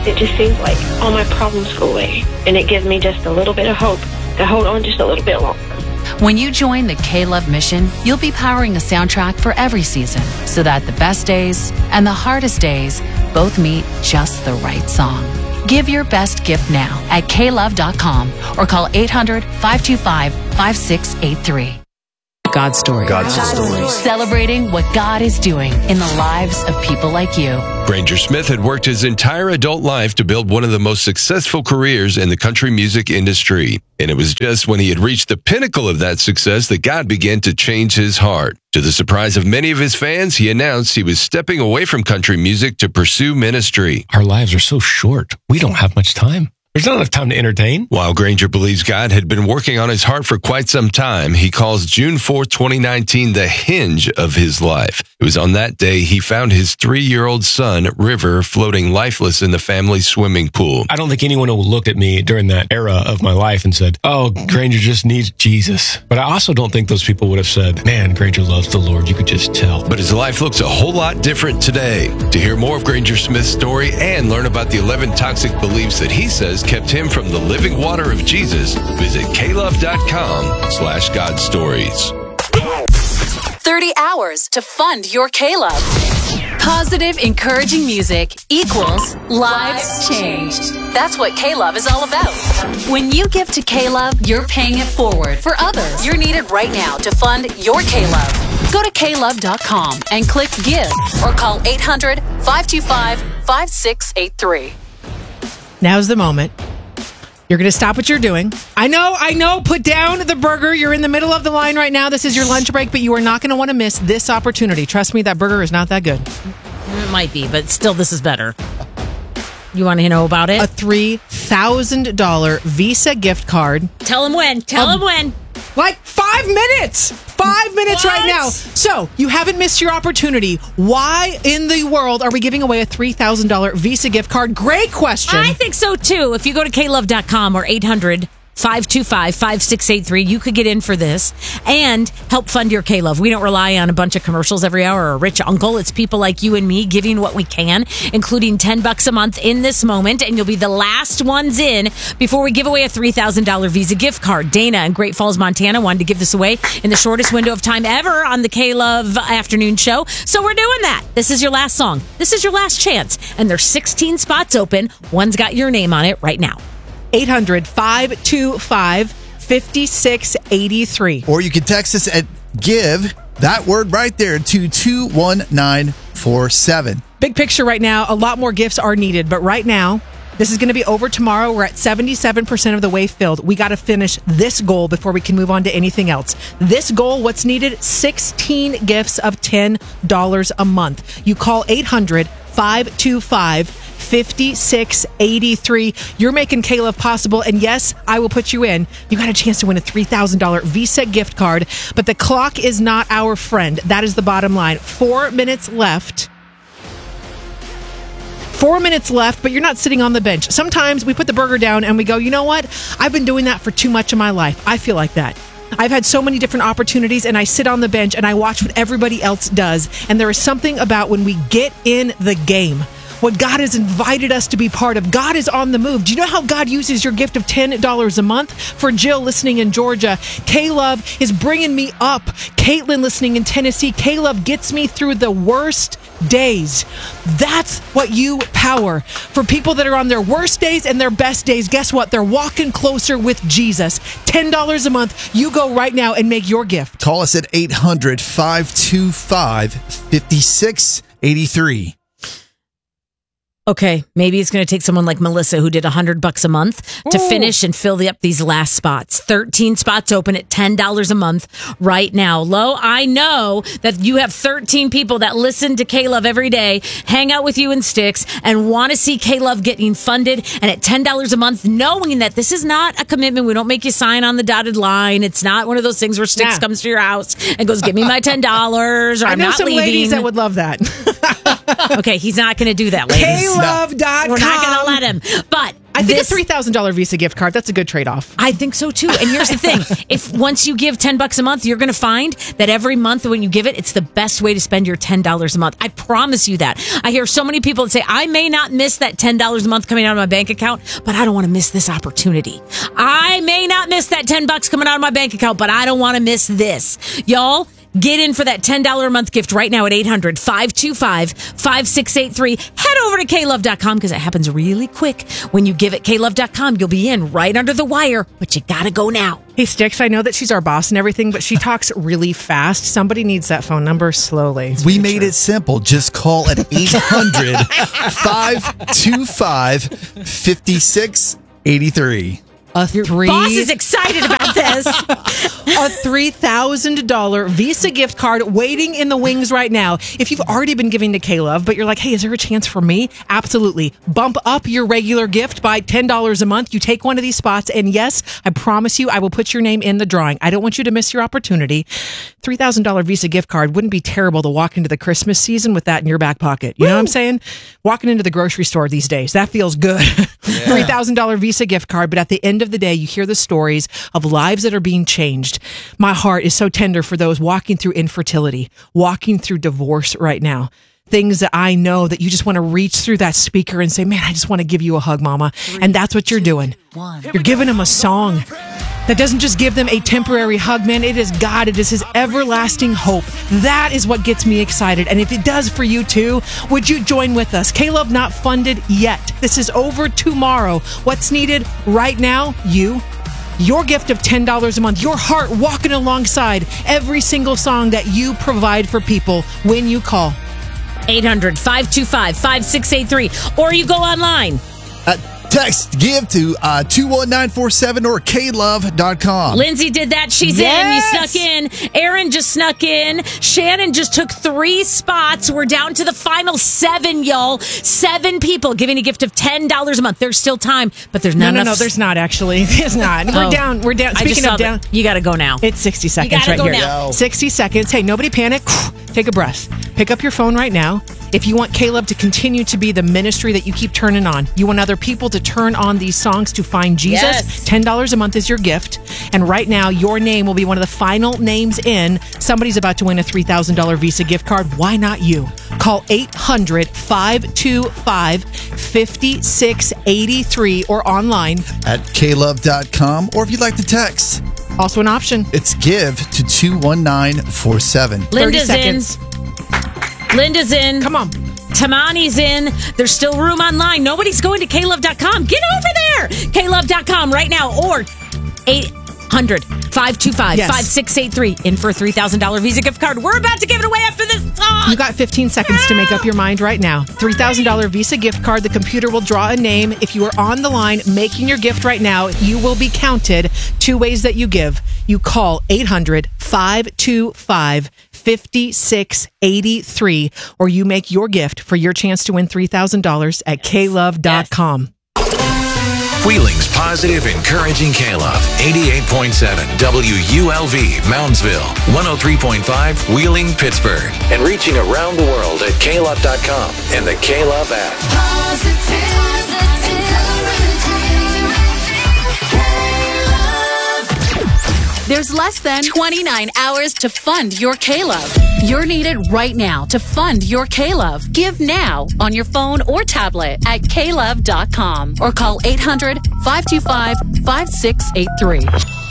it just seems like all my problems go away. And it gives me just a little bit of hope to hold on just a little bit longer. When you join the K-Love mission, you'll be powering a soundtrack for every season so that the best days and the hardest days both meet just the right song. Give your best gift now at klove.com or call 800-525-5683. God Story. God's Story. Celebrating what God is doing in the lives of people like you. Granger Smith had worked his entire adult life to build one of the most successful careers in the country music industry. And it was just when he had reached the pinnacle of that success that God began to change his heart. To the surprise of many of his fans, he announced he was stepping away from country music to pursue ministry. Our lives are so short. We don't have much time. There's not enough time to entertain. While Granger believes God had been working on his heart for quite some time, he calls June 4th, 2019, the hinge of his life. It was on that day he found his 3-year-old son, River, floating lifeless in the family swimming pool. I don't think anyone who looked at me during that era of my life and said, oh, Granger just needs Jesus. But I also don't think those people would have said, man, Granger loves the Lord. You could just tell. But his life looks a whole lot different today. To hear more of Granger Smith's story and learn about the 11 toxic beliefs that he says kept him from the living water of Jesus, visit klove.com/God Stories. 30 hours to fund your K-Love. Positive, encouraging music equals lives changed. That's what K-Love is all about. When you give to K-Love, you're paying it forward for others. You're needed right now to fund your K-Love. Go to klove.com and click Give or call 800-525-5683. Now's the moment. You're going to stop what you're doing. I know. Put down the burger. You're in the middle of the line right now. This is your lunch break, but you are not going to want to miss this opportunity. Trust me, that burger is not that good. It might be, but still, this is better. You want to know about it? A $3,000 Visa gift card. Tell them when. Tell them when. Like 5 minutes. 5 minutes right now. So, you haven't missed your opportunity. Why in the world are we giving away a $3,000 Visa gift card? Great question. I think so, too. If you go to klove.com or 800-525-5683, you could get in for this and help fund your K-Love. We don't rely on a bunch of commercials every hour or a rich uncle. It's people like you and me giving what we can, including $10 a month in this moment, and you'll be the last ones in before we give away a $3,000 Visa gift card. Dana in Great Falls, Montana wanted to give this away in the shortest window of time ever on the K-Love afternoon show, so we're doing that. This is your last song. This is your last chance, and there's 16 spots open. One's got your name on it right now. 800-525-5683. Or you can text us at GIVE, that word right there, to 21947. Big picture right now, a lot more gifts are needed, but right now, this is going to be over tomorrow. We're at 77% of the way filled. We got to finish this goal before we can move on to anything else. This goal, what's needed? 16 gifts of $10 a month. You call 800-525-5683. You're making K-Love possible, and yes, I will put you in. You got a chance to win a $3,000 Visa gift card, but the clock is not our friend. That is the bottom line. 4 minutes left. 4 minutes left, but you're not sitting on the bench. Sometimes we put the burger down and we go, you know what? I've been doing that for too much of my life. I feel like that. I've had so many different opportunities, and I sit on the bench and I watch what everybody else does. And there is something about when we get in the game, what God has invited us to be part of. God is on the move. Do you know how God uses your gift of $10 a month? For Jill listening in Georgia, K-Love is bringing me up. Caitlin listening in Tennessee, K-Love gets me through the worst days. That's what you power. For people that are on their worst days and their best days, guess what? They're walking closer with Jesus. $10 a month. You go right now and make your gift. Call us at 800-525-5683. Okay, maybe it's going to take someone like Melissa who did $100 a month to finish and fill up these last spots. 13 spots open at $10 a month right now. Lo, I know that you have 13 people that listen to K-Love every day, hang out with you in Sticks, and want to see K-Love getting funded. And at $10 a month, knowing that this is not a commitment. We don't make you sign on the dotted line. It's not one of those things where Sticks comes to your house and goes, give me my $10 or I'm not leaving. Ladies that would love that. Okay, he's not going to do that, ladies. Klove.com. We're not going to let him. But I think a $3,000 Visa gift card, that's a good trade-off. I think so too. And here's the thing. If once you give $10 a month, you're going to find that every month when you give it, it's the best way to spend your $10 a month. I promise you that. I hear so many people that say, I may not miss that $10 a month coming out of my bank account, but I don't want to miss this opportunity. I may not miss that $10 coming out of my bank account, but I don't want to miss this. Y'all, get in for that $10 a month gift right now at 800-525-5683. Head over to klove.com because it happens really quick. When you give at klove.com, you'll be in right under the wire, but you got to go now. Hey, Sticks, I know that she's our boss and everything, but she talks really fast. Somebody needs that phone number slowly. We made it simple. Just call at 800-525-5683. Your boss is excited about this. A $3,000 Visa gift card waiting in the wings right now. If you've already been giving to K-Love, but you're like, hey, is there a chance for me? Absolutely. Bump up your regular gift by $10 a month. You take one of these spots, and yes, I promise you, I will put your name in the drawing. I don't want you to miss your opportunity. $3,000 Visa gift card wouldn't be terrible to walk into the Christmas season with that in your back pocket. You know what I'm saying? Walking into the grocery store these days, that feels good. $3,000 Visa gift card, but at the end of the day, you hear the stories of lives that are being changed. My heart is so tender for those walking through infertility, walking through divorce right now. Things that I know that you just want to reach through that speaker and say, man, I just want to give you a hug, mama. And that's what you're doing. You're giving them a song that doesn't just give them a temporary hug, man. It is God. It is his everlasting hope. That is what gets me excited. And if it does for you too, would you join with us? K-Love not funded yet. This is over tomorrow. What's needed right now? Your gift of $10 a month, your heart walking alongside every single song that you provide for people when you call. 800-525-5683. Or you go online. Text give to 21947 or klove.com. Lindsay did that. She's in. You snuck in. Aaron just snuck in. Shannon just took 3 spots. We're down to the final 7, y'all. 7 people giving a gift of $10 a month. There's still time, but there's not enough. No, there's not actually. There's not. We're down. Speaking of down. You got to go now. It's 60 seconds you gotta right go here. Now. 60 seconds. Hey, nobody panic. Take a breath. Pick up your phone right now. If you want K-Love to continue to be the ministry that you keep turning on, you want other people to turn on these songs to find Jesus, yes. $10 a month is your gift. And right now, your name will be one of the final names in. Somebody's about to win a $3,000 Visa gift card. Why not you? Call 800-525-5683 or online at klove.com, or if you'd like to text. Also an option. It's give to 21947. Linda's 30 seconds. Linda's in. Come on. Tamani's in. There's still room online. Nobody's going to klove.com. Get over there. klove.com right now. Or 800-525-5683. In for a $3,000 Visa gift card. We're about to give it away after this song. You got 15 seconds to make up your mind right now. $3,000 Visa gift card. The computer will draw a name. If you are on the line making your gift right now, you will be counted. 2 ways that you give. You call 800-525-5683, or you make your gift for your chance to win $3,000 at klove.com. Wheeling's positive, encouraging K-Love. 88.7 WULV, Moundsville. 103.5 Wheeling, Pittsburgh. And reaching around the world at klove.com and the K-Love app. There's less than 29 hours to fund your K-Love. You're needed right now to fund your K-Love. Give now on your phone or tablet at klove.com or call 800-525-5683.